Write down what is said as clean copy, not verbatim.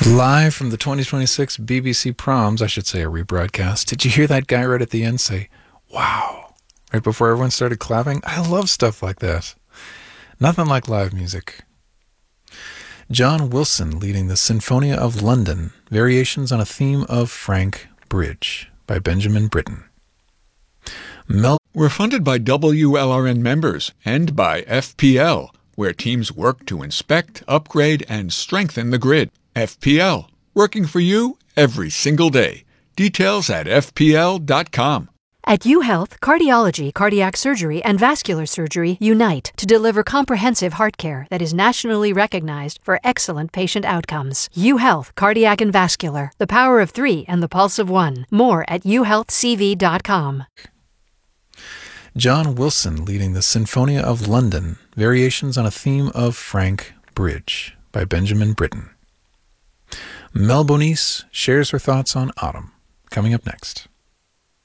Live from the 2026 BBC Proms, I should say a rebroadcast. Did you hear that guy right at the end say, wow, right before everyone started clapping? I love stuff like that. Nothing like live music. John Wilson leading the Sinfonia of London, Variations on a Theme of Frank Bridge by Benjamin Britten. We're funded by WLRN members and by FPL, where teams work to inspect, upgrade, and strengthen the grid. FPL, working for you every single day. Details at fpl.com. At UHealth, cardiology, cardiac surgery, and vascular surgery unite to deliver comprehensive heart care that is nationally recognized for excellent patient outcomes. UHealth, cardiac and vascular, the power of 3 and the pulse of 1. More at uhealthcv.com. John Wilson leading the Sinfonia of London, Variations on a Theme of Frank Bridge by Benjamin Britten. Mel Bonis shares her thoughts on autumn. Coming up next.